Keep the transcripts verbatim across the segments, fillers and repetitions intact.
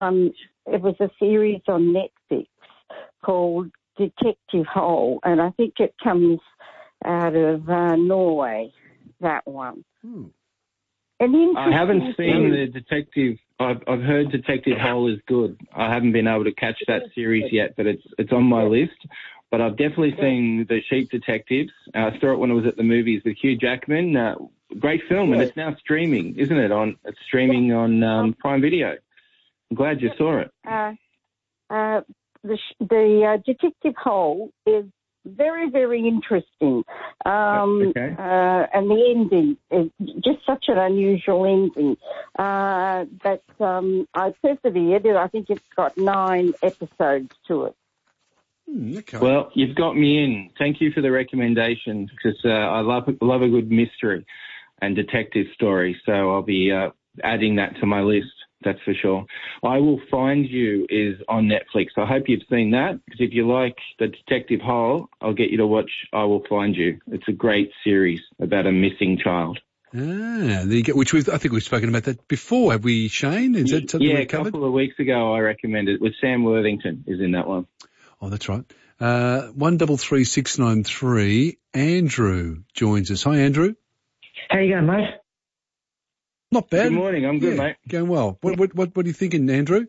um, it was a series on Netflix called Detective Hole, and I think it comes out of uh, Norway, that one. Hmm. I haven't seen the Detective. I've, I've heard Detective Hole is good. I haven't been able to catch that series yet, but it's it's on my list. But I've definitely seen The Sheep Detectives. Uh, I saw it when I was at the movies with Hugh Jackman. Uh, great film, and it's now streaming, isn't it? On It's streaming on um, Prime Video. I'm glad you saw it. Uh, uh, the the uh, Detective Hole is very, very interesting. Um, okay. uh, and the ending is just such an unusual ending. Uh, but um, I persevered. I think it's got nine episodes to it. Hmm, okay. Well, you've got me in. Thank you for the recommendation, because uh, I love love a good mystery and detective story. So I'll be uh, adding that to my list. That's for sure. I Will Find You is on Netflix. I hope you've seen that, because if you like The Detective Hole, I'll get you to watch I Will Find You. It's a great series about a missing child. Ah, there you go. Which we've, I think we've spoken about that before. Have we, Shane? Is that something yeah, we've covered? a couple of weeks ago I recommended it. With Sam Worthington is in that one. Oh, that's right. Uh, one double three six nine three. Andrew joins us. Hi, Andrew. How you going, mate? Not bad. Good morning. I'm good, yeah, mate. Going well. What, what, what, what are you thinking, Andrew?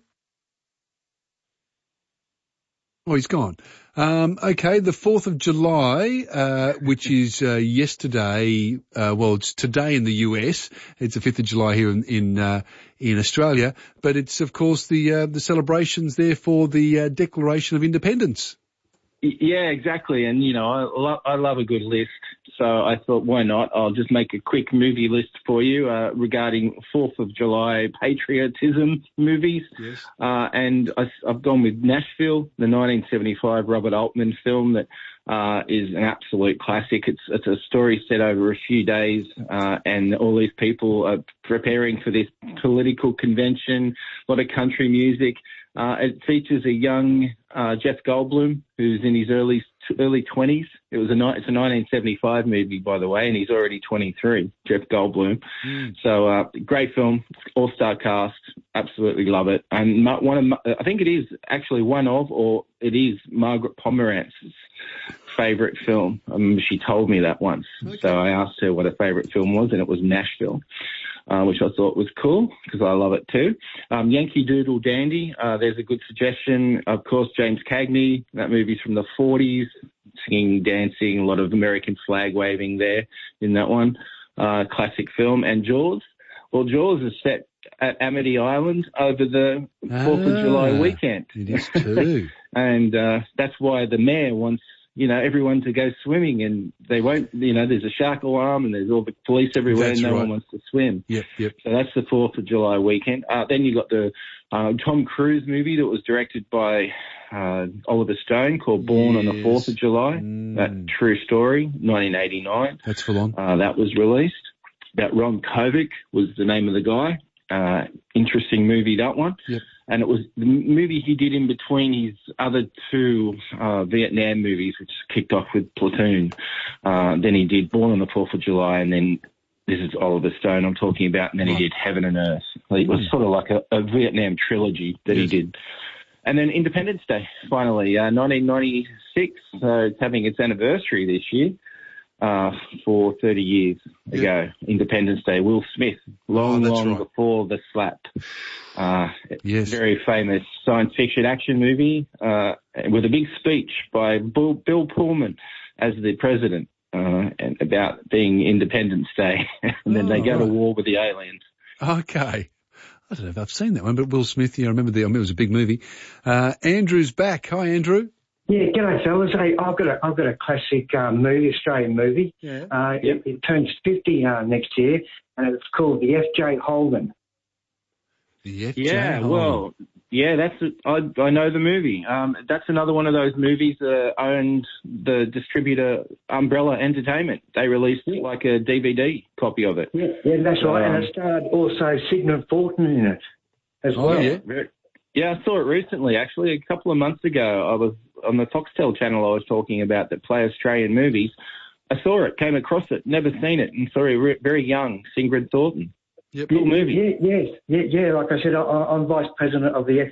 Oh, he's gone. Um, okay, the fourth of July, uh, which is uh, yesterday, uh, well, it's today in the U S. It's the fifth of July here in in, uh, in Australia, but it's of course the uh, the celebrations there for the uh, Declaration of Independence. Yeah, exactly. And you know, I love I love a good list, so I thought, why not? I'll just make a quick movie list for you uh, regarding fourth of July patriotism movies. Yes. Uh, and I, I've gone with Nashville, the nineteen seventy-five Robert Altman film that uh, is an absolute classic. It's it's a story set over a few days, uh, and all these people are preparing for this political convention. A lot of country music. Uh, it features a young uh, Jeff Goldblum who's in his early early twenties. It was a it's a nineteen seventy-five movie, by the way, and he's already twenty-three. Jeff Goldblum. Mm. So uh, great film, all-star cast. Absolutely love it. And one of I think it is actually one of, or it is Margaret Pomerantz's favourite film. Um, she told me that once. Okay. So I asked her what her favourite film was, and it was Nashville. Uh, which I thought was cool because I love it too. Um, Yankee Doodle Dandy, uh, there's a good suggestion. Of course, James Cagney, that movie's from the forties, singing, dancing, a lot of American flag waving there in that one. Uh, classic film. And Jaws, well, Jaws is set at Amity Island over the fourth of July weekend. It is too. And uh, that's why the mayor wants you know, everyone to go swimming, and they won't, you know, there's a shark alarm and there's all the police everywhere that's and no right. one wants to swim. Yep, yep. So that's the fourth of July weekend. Uh, then you got the uh, Tom Cruise movie that was directed by uh, Oliver Stone called Born yes. on the fourth of July. Mm. That true story, nineteen eighty-nine. That's full on. Uh, that was released. That Ron Kovic was the name of the guy. Uh, interesting movie, that one. Yep. And it was the movie he did in between his other two uh, Vietnam movies, which kicked off with Platoon. Uh, then he did Born on the fourth of July, and then this is Oliver Stone I'm talking about, and then right. he did Heaven and Earth. It was sort of like a, a Vietnam trilogy that yes. he did. And then Independence Day, finally, uh, nineteen ninety-six. So it's having its anniversary this year. Uh, for thirty years ago, yeah. Independence Day. Will Smith, long, oh, long right. before The Slap. Uh, yes. Very famous science fiction action movie uh, with a big speech by Bill, Bill Pullman as the president uh, and about being Independence Day. And then oh, they go right. to war with the aliens. Okay. I don't know if I've seen that one, but Will Smith, yeah, I remember the, I mean, it was a big movie. Uh, Andrew's back. Hi, Andrew. Yeah, g'day fellas. Hey, I've got a I've got a classic um, movie, Australian movie. Yeah. Uh, yep. it, it turns fifty uh, next year, and it's called the F J Holden. The F J Yeah, Holden. well, yeah, that's a, I I know the movie. Um, that's another one of those movies that owned the distributor Umbrella Entertainment. They released yeah. like a D V D copy of it. Yeah, yeah, that's right. Um, and it starred also Sidney Fortin in it as oh, well. Yeah. Yeah, I saw it recently, actually. A couple of months ago, I was on the Foxtel channel I was talking about that play Australian movies. I saw it, came across it, never seen it, and saw a re- very young Ingrid Thornton Yep. Cool movie. Yeah, yes, yeah, yeah. Like I said, I, I'm vice president of the